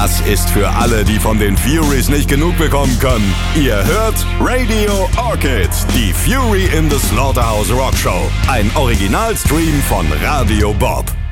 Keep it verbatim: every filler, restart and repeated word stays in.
Das ist für alle, die von den Furies nicht genug bekommen können. Ihr hört Radio Orchid, die Fury in the Slaughterhouse Rock Show. Ein Originalstream von Radio Bob.